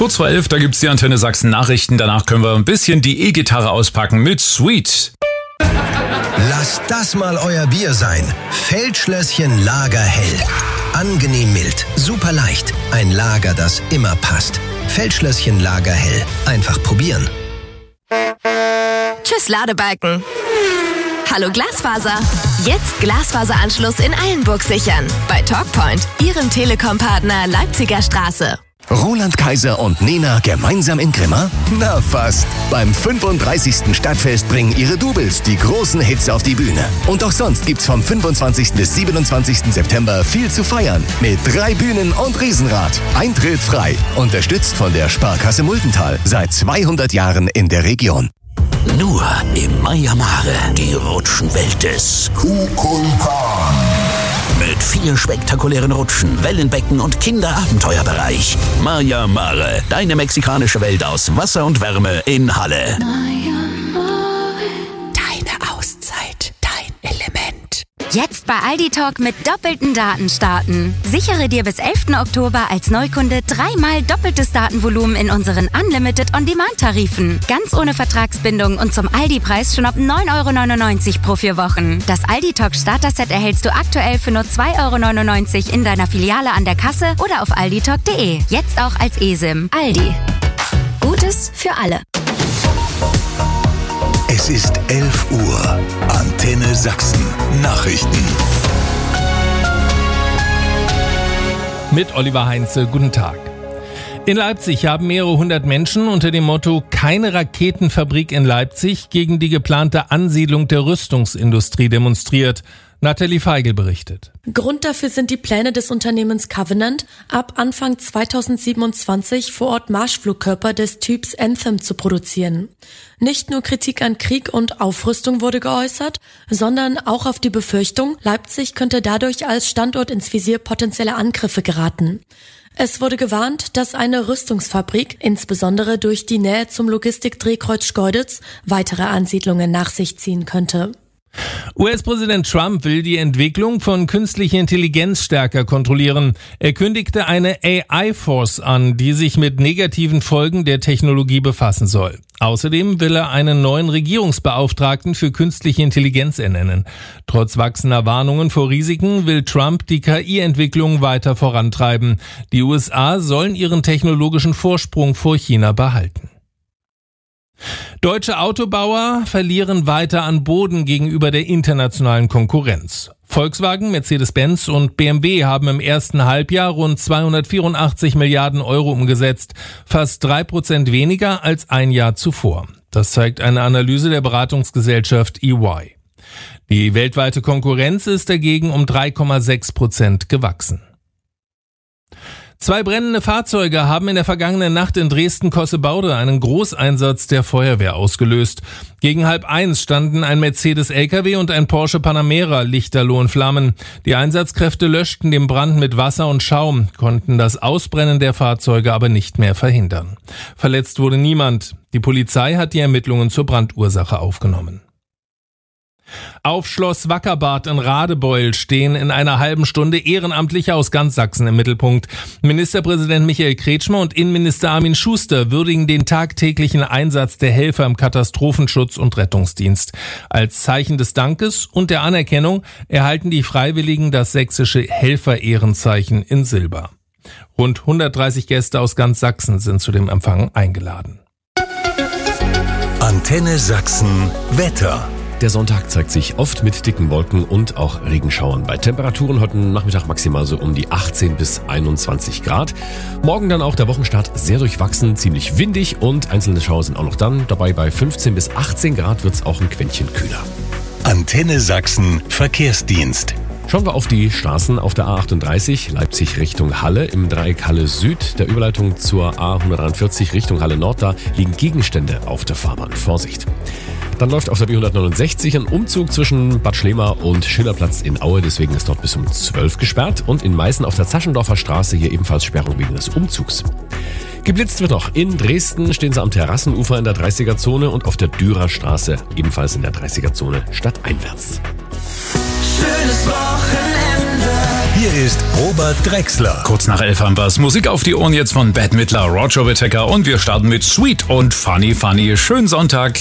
Kurz vor 11, da gibt's die Antenne Sachsen Nachrichten. Danach können wir ein bisschen die E-Gitarre auspacken mit Sweet. Lasst das mal euer Bier sein. Feldschlösschen Lagerhell. Angenehm mild, super leicht. Ein Lager, das immer passt. Feldschlösschen Lagerhell. Einfach probieren. Tschüss Ladebalken. Hallo Glasfaser. Jetzt Glasfaseranschluss in Eilenburg sichern. Bei Talkpoint, Ihrem Telekom-Partner Leipziger Straße. Roland Kaiser und Nena gemeinsam in Grimma? Na fast. Beim 35. Stadtfest bringen ihre Doubles die großen Hits auf die Bühne. Und auch sonst gibt's vom 25. bis 27. September viel zu feiern. Mit 3 Bühnen und Riesenrad. Eintritt frei. Unterstützt von der Sparkasse Muldental. Seit 200 Jahren in der Region. Nur im Maya Mare, die Rutschenwelt des Kukulkan. Mit 4 spektakulären Rutschen, Wellenbecken und Kinderabenteuerbereich. Maya Mare, deine mexikanische Welt aus Wasser und Wärme in Halle. Maya Mare. Deine Auszeit, dein Element. Jetzt bei Aldi Talk mit doppelten Daten starten. Sichere dir bis 11. Oktober als Neukunde 3-mal doppeltes Datenvolumen in unseren Unlimited On-Demand-Tarifen. Ganz ohne Vertragsbindung und zum Aldi-Preis schon ab 9,99 € pro 4 Wochen. Das Aldi Talk Starter-Set erhältst du aktuell für nur 2,99 € in deiner Filiale an der Kasse oder auf alditalk.de. Jetzt auch als eSIM. Aldi. Gutes für alle. Es ist 11 Uhr. Antenne Sachsen. Nachrichten. Mit Oliver Heinze, guten Tag. In Leipzig haben mehrere hundert Menschen unter dem Motto "Keine Raketenfabrik in Leipzig" gegen die geplante Ansiedlung der Rüstungsindustrie demonstriert. Nathalie Feigl berichtet. Grund dafür sind die Pläne des Unternehmens Covenant, ab Anfang 2027 vor Ort Marschflugkörper des Typs Anthem zu produzieren. Nicht nur Kritik an Krieg und Aufrüstung wurde geäußert, sondern auch auf die Befürchtung, Leipzig könnte dadurch als Standort ins Visier potenzieller Angriffe geraten. Es wurde gewarnt, dass eine Rüstungsfabrik, insbesondere durch die Nähe zum Logistikdrehkreuz Schkeuditz, weitere Ansiedlungen nach sich ziehen könnte. US-Präsident Trump will die Entwicklung von künstlicher Intelligenz stärker kontrollieren. Er kündigte eine AI-Force an, die sich mit negativen Folgen der Technologie befassen soll. Außerdem will er einen neuen Regierungsbeauftragten für künstliche Intelligenz ernennen. Trotz wachsender Warnungen vor Risiken will Trump die KI-Entwicklung weiter vorantreiben. Die USA sollen ihren technologischen Vorsprung vor China behalten. Deutsche Autobauer verlieren weiter an Boden gegenüber der internationalen Konkurrenz. Volkswagen, Mercedes-Benz und BMW haben im ersten Halbjahr rund 284 Milliarden € umgesetzt, fast 3% weniger als ein Jahr zuvor. Das zeigt eine Analyse der Beratungsgesellschaft EY. Die weltweite Konkurrenz ist dagegen um 3,6% gewachsen. 2 brennende Fahrzeuge haben in der vergangenen Nacht in Dresden-Cossebaude einen Großeinsatz der Feuerwehr ausgelöst. Gegen 12:30 standen ein Mercedes-LKW und ein Porsche Panamera lichterloh in Flammen. Die Einsatzkräfte löschten den Brand mit Wasser und Schaum, konnten das Ausbrennen der Fahrzeuge aber nicht mehr verhindern. Verletzt wurde niemand. Die Polizei hat die Ermittlungen zur Brandursache aufgenommen. Auf Schloss Wackerbad in Radebeul stehen in einer halben Stunde Ehrenamtliche aus ganz Sachsen im Mittelpunkt. Ministerpräsident Michael Kretschmer und Innenminister Armin Schuster würdigen den tagtäglichen Einsatz der Helfer im Katastrophenschutz und Rettungsdienst. Als Zeichen des Dankes und der Anerkennung erhalten die Freiwilligen das sächsische Helfer-Ehrenzeichen in Silber. Rund 130 Gäste aus ganz Sachsen sind zu dem Empfang eingeladen. Antenne Sachsen Wetter. Der Sonntag zeigt sich oft mit dicken Wolken und auch Regenschauern. Bei Temperaturen heute Nachmittag maximal so um die 18 bis 21 Grad. Morgen dann auch der Wochenstart sehr durchwachsen, ziemlich windig und einzelne Schauer sind auch noch dann dabei. Bei 15 bis 18 Grad wird's auch ein Quäntchen kühler. Antenne Sachsen Verkehrsdienst. Schauen wir auf die Straßen auf der A38 Leipzig Richtung Halle im Dreieck Halle Süd. Der Überleitung zur A143 Richtung Halle Nord, da liegen Gegenstände auf der Fahrbahn. Vorsicht! Dann läuft auf der B169 ein Umzug zwischen Bad Schlema und Schillerplatz in Aue. Deswegen ist dort bis um 12 gesperrt. Und in Meißen auf der Zaschendorfer Straße hier ebenfalls Sperrung wegen des Umzugs. Geblitzt wird noch. In Dresden stehen sie am Terrassenufer in der 30er-Zone und auf der Dürerstraße ebenfalls in der 30er-Zone stadteinwärts. Schönes Wochenende. Hier ist Robert Drexler. Kurz nach 11 haben wir's. Musik auf die Ohren jetzt von Bette Midler, Roger Whittaker und wir starten mit Sweet und Funny Funny. Schönen Sonntag.